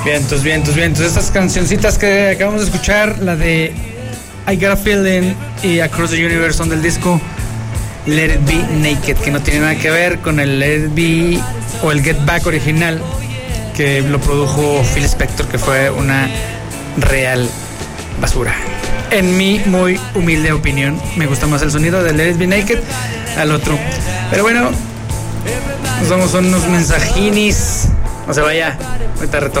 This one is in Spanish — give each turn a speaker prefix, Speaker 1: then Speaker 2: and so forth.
Speaker 1: Vientos. Estas cancioncitas que acabamos de escuchar, la de I Got a Feeling y Across the Universe, son del disco Let It Be Naked, que no tiene nada que ver con el Let It Be o el Get Back original, que lo produjo Phil Spector, que fue una real basura. En mi muy humilde opinión, me gusta más el sonido de Let It Be Naked al otro. Pero bueno, nos vamos a unos mensajinis. No se vaya, ahorita retorno.